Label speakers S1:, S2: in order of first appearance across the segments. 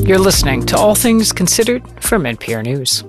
S1: You're listening to All Things Considered from NPR News.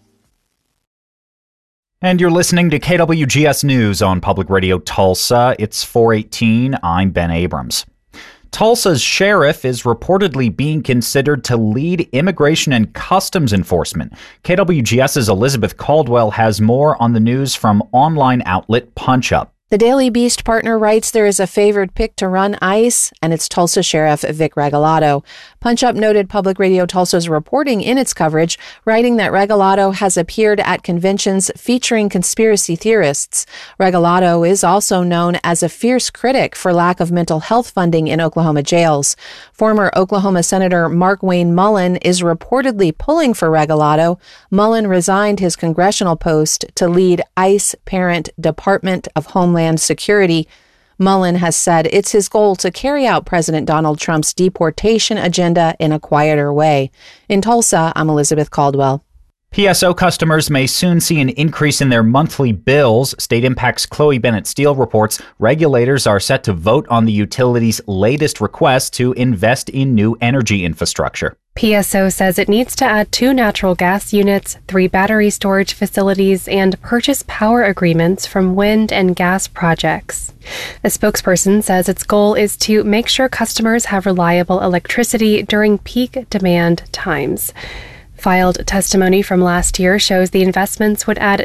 S2: And you're listening to KWGS News on Public Radio Tulsa. It's 4:18. I'm Ben Abrams. Tulsa's sheriff is reportedly being considered to lead immigration and customs enforcement. KWGS's Elizabeth Caldwell has more on the news from online outlet PunchUp.
S3: The Daily Beast partner writes there is a favored pick to run ICE, and it's Tulsa Sheriff Vic Regalado. PunchUp noted Public Radio Tulsa's reporting in its coverage, writing that Regalado has appeared at conventions featuring conspiracy theorists. Regalado is also known as a fierce critic for lack of mental health funding in Oklahoma jails. Former Oklahoma Senator Markwayne Mullin is reportedly pulling for Regalado. Mullin resigned his congressional post to lead ICE parent Department of Homeland Security. Mullin has said it's his goal to carry out President Donald Trump's deportation agenda in a quieter way. In Tulsa, I'm Elizabeth Caldwell.
S2: PSO customers may soon see an increase in their monthly bills. State Impact's Chloe Bennett Steele reports regulators are set to vote on the utility's latest request to invest in new energy infrastructure.
S4: PSO says it needs to add 2 natural gas units, 3 battery storage facilities, and purchase power agreements from wind and gas projects. A spokesperson says its goal is to make sure customers have reliable electricity during peak demand times. Filed testimony from last year shows the investments would add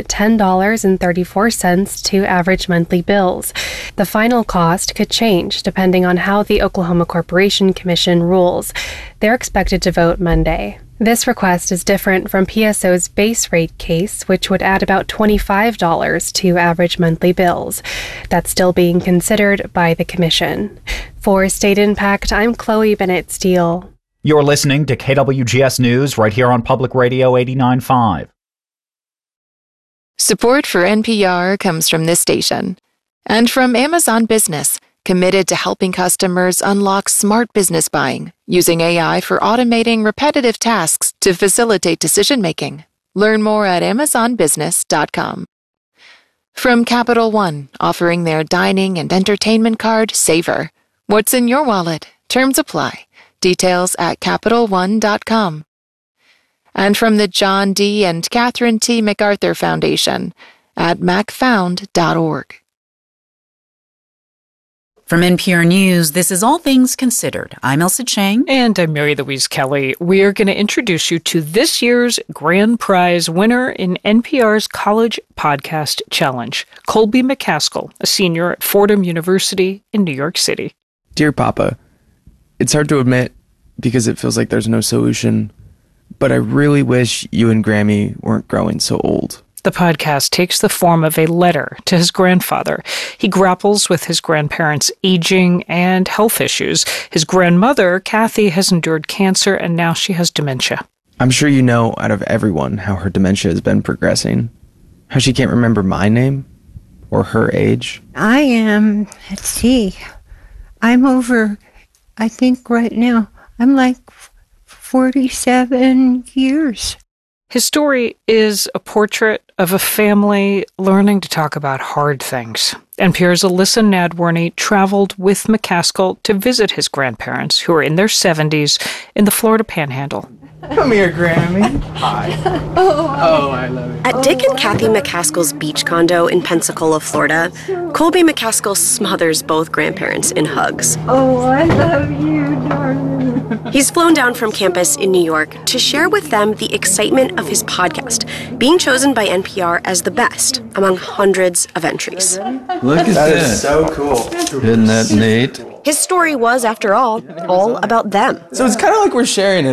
S4: $10.34 to average monthly bills. The final cost could change depending on how the Oklahoma Corporation Commission rules. They're expected to vote Monday. This request is different from PSO's base rate case, which would add about $25 to average monthly bills. That's still being considered by the Commission. For State Impact, I'm Chloe Bennett Steele.
S2: You're listening to KWGS News right here on Public Radio 89.5.
S5: Support for NPR comes from this station and from Amazon Business, committed to helping customers unlock smart business buying using AI for automating repetitive tasks to facilitate decision-making. Learn more at amazonbusiness.com. From Capital One, offering their dining and entertainment card, Savor. What's in your wallet? Terms apply. Details at CapitalOne.com. And from the John D. and Catherine T. MacArthur Foundation at macfound.org.
S6: From NPR News, this is All Things Considered. I'm Elsa Chang.
S1: And I'm Mary Louise Kelly. We are going to introduce you to this year's grand prize winner in NPR's College Podcast Challenge, Colby McCaskill, a senior at Fordham University in New York City.
S7: Dear Papa, it's hard to admit because it feels like there's no solution, but I really wish you and Grammy weren't growing so old.
S1: The podcast takes the form of a letter to his grandfather. He grapples with his grandparents' aging and health issues. His grandmother, Kathy, has endured cancer, and now she has dementia.
S7: I'm sure you know out of everyone how her dementia has been progressing. How she can't remember my name or her age.
S8: I am, let's see, I'm over, I think right now, I'm like 47 years.
S1: His story is a portrait of a family learning to talk about hard things. NPR's Alyssa Nadworny traveled with McCaskill to visit his grandparents, who are in their 70s, in the Florida Panhandle.
S7: Come here, Grammy. Hi. Oh, I love it.
S9: At Dick and Kathy McCaskill's beach condo in Pensacola, Florida, Colby McCaskill smothers both grandparents in hugs.
S8: Oh, I love you, darling.
S9: He's flown down from campus in New York to share with them the excitement of his podcast, being chosen by NPR as the best among hundreds of entries.
S10: Look at
S7: That
S10: this.
S7: is so cool.
S10: Isn't that neat?
S9: His story was, after all about them.
S7: So it's kind of like we're sharing it